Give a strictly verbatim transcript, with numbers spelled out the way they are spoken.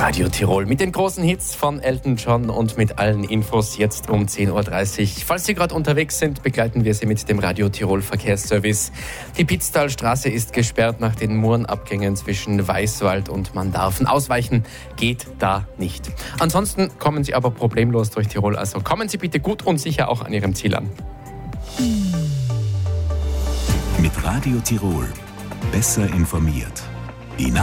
Radio Tirol mit den großen Hits von Elton John und mit allen Infos jetzt um zehn Uhr dreißig. Falls Sie gerade unterwegs sind, begleiten wir Sie mit dem Radio Tirol Verkehrsservice. Die Pitztalstraße ist gesperrt nach den Murrenabgängen zwischen Weißwald und Mandarfen. Ausweichen geht da nicht. Ansonsten kommen Sie aber problemlos durch Tirol, also kommen Sie bitte gut und sicher auch an Ihrem Ziel an. Mit Radio Tirol besser informiert. Die